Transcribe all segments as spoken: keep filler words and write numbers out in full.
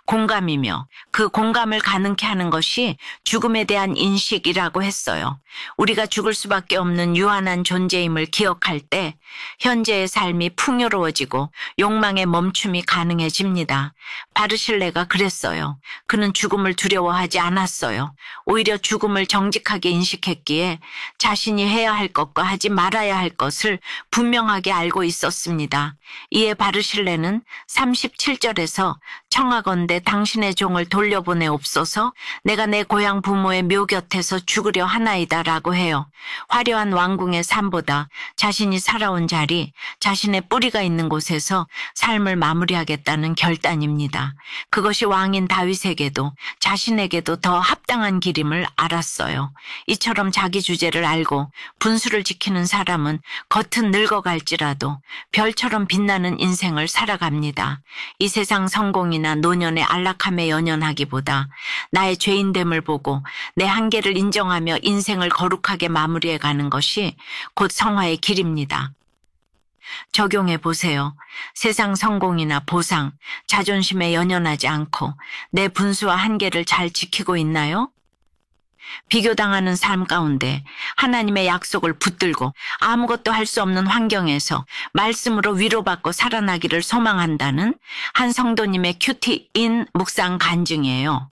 공감이며 그 공감을 가능케 하는 것이 죽음에 대한 인식이라고 했어요. 우리가 죽을 수밖에 없는 유한한 존재임을 기억할 때 현재의 삶이 풍요로워지고 욕망의 멈춤이 가능해집니다. 바르실레가 그랬어요. 그는 죽음을 두려워하지 않았어요. 오히려 죽음을 정직하게 인식했기에 자신이 해야 할 것과 하지 말아야 할 것을 분명하게 알고 있었습니다. 이에 바르실레는 삼십칠 절에서 청하건대 당신의 종을 돌려보내옵소서 내가 내 고향 부모의 묘 곁에서 죽으려 하나이다 라고 해요. 화려한 왕궁의 삶보다 자신이 살아온 자리, 자신의 뿌리가 있는 곳에서 삶을 마무리하겠다는 결단입니다. 그것이 왕인 다윗에게도 자신에게도 더 합당한 길임을 알았어요. 이처럼 자기 주제를 알고 분수를 지키는 사람은 겉은 늙어갈지라도 별처럼 빛나는 인생을 살아갑니다. 이 세상 성공이나 노년의 안락함에 연연하기보다 나의 죄인됨을 보고 내 한계를 인정하며 인생을 거룩하게 마무리해가는 것이 곧 성화의 길입니다. 적용해 보세요. 세상 성공이나 보상, 자존심에 연연하지 않고 내 분수와 한계를 잘 지키고 있나요? 비교당하는 삶 가운데 하나님의 약속을 붙들고 아무것도 할 수 없는 환경에서 말씀으로 위로받고 살아나기를 소망한다는 한 성도님의 큐티인 묵상 간증이에요.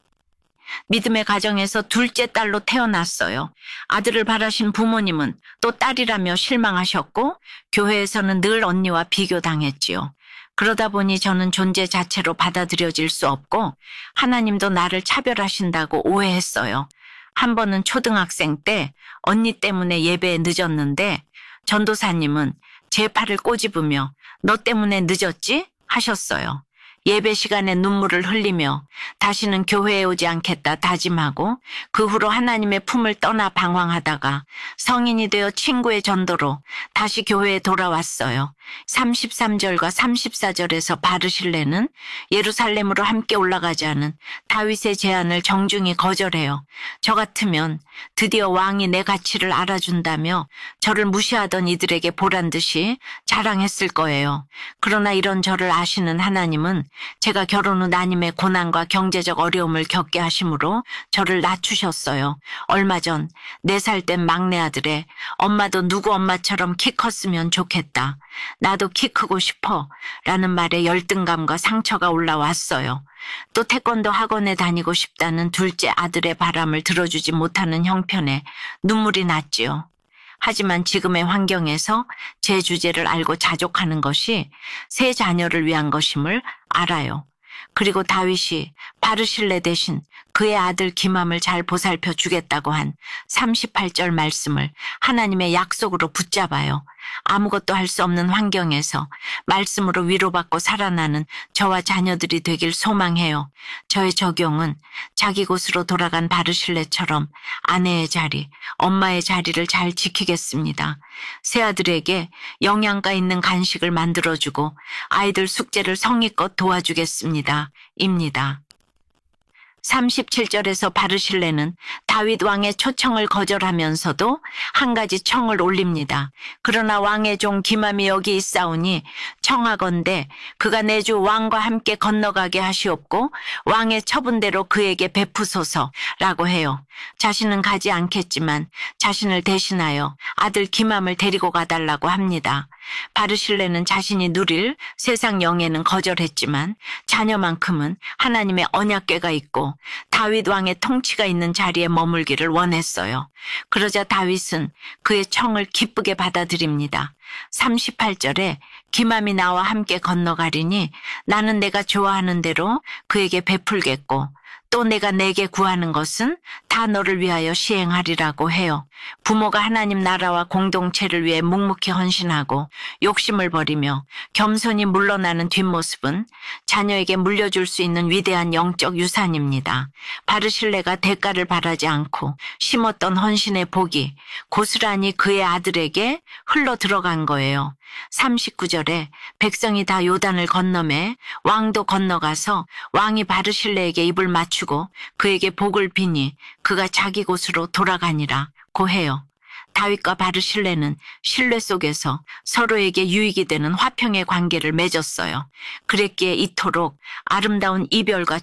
믿음의 가정에서 둘째 딸로 태어났어요. 아들을 바라신 부모님은 또 딸이라며 실망하셨고 교회에서는 늘 언니와 비교당했지요. 그러다 보니 저는 존재 자체로 받아들여질 수 없고 하나님도 나를 차별하신다고 오해했어요. 한 번은 초등학생 때 언니 때문에 예배에 늦었는데 전도사님은 제 팔을 꼬집으며 너 때문에 늦었지? 하셨어요. 예배 시간에 눈물을 흘리며 다시는 교회에 오지 않겠다 다짐하고 그 후로 하나님의 품을 떠나 방황하다가 성인이 되어 친구의 전도로 다시 교회에 돌아왔어요. 삼십삼 절과 삼십사 절에서 바르실레는 예루살렘으로 함께 올라가자는 다윗의 제안을 정중히 거절해요. 저 같으면 드디어 왕이 내 가치를 알아준다며 저를 무시하던 이들에게 보란듯이 자랑했을 거예요. 그러나 이런 저를 아시는 하나님은 제가 결혼 후 나님의 고난과 경제적 어려움을 겪게 하심으로 저를 낮추셨어요. 얼마 전 네 살 된 막내 아들의 엄마도 누구 엄마처럼 키 컸으면 좋겠다. 나도 키 크고 싶어 라는 말에 열등감과 상처가 올라왔어요. 또 태권도 학원에 다니고 싶다는 둘째 아들의 바람을 들어주지 못하는 형편에 눈물이 났지요. 하지만 지금의 환경에서 제 주제를 알고 자족하는 것이 세 자녀를 위한 것임을 알아요. 그리고 다윗이 바르실레 대신 그의 아들 기맘을 잘 보살펴 주겠다고 한 삼십팔 절 말씀을 하나님의 약속으로 붙잡아요. 아무것도 할 수 없는 환경에서 말씀으로 위로받고 살아나는 저와 자녀들이 되길 소망해요. 저의 적용은 자기 곳으로 돌아간 바르실레처럼 아내의 자리, 엄마의 자리를 잘 지키겠습니다. 새아들에게 영양가 있는 간식을 만들어주고 아이들 숙제를 성의껏 도와주겠습니다. 입니다. 삼십칠 절에서 바르실레는 다윗 왕의 초청을 거절하면서도 한 가지 청을 올립니다. 그러나 왕의 종 기맘이 여기 있사오니 청하건대 그가 내 주 왕과 함께 건너가게 하시옵고 왕의 처분대로 그에게 베푸소서라고 해요. 자신은 가지 않겠지만 자신을 대신하여 아들 기맘을 데리고 가달라고 합니다. 바르실레는 자신이 누릴 세상 영예는 거절했지만 자녀만큼은 하나님의 언약궤가 있고 다윗 왕의 통치가 있는 자리에 머물기를 원했어요. 그러자 다윗은 그의 청을 기쁘게 받아들입니다. 삼십팔 절에 기맘이 나와 함께 건너가리니 나는 내가 좋아하는 대로 그에게 베풀겠고 또 내가 내게 구하는 것은 다 너를 위하여 시행하리라고 해요. 부모가 하나님 나라와 공동체를 위해 묵묵히 헌신하고 욕심을 버리며 겸손히 물러나는 뒷모습은 자녀에게 물려줄 수 있는 위대한 영적 유산입니다. 바르실레가 대가를 바라지 않고 심었던 헌신의 복이 고스란히 그의 아들에게 흘러 들어간 거예요. 삼십구 절에 백성이 다 요단을 건너매 왕도 건너가서 왕이 바르실레에게 입을 맞추고 그에게 복을 비니 그가 자기 곳으로 돌아가니라 고 해요. 다윗과 바르실레는 신뢰 속에서 서로에게 유익이 되는 화평의 관계를 맺었어요. 그랬기에 이토록 아름다운 이별과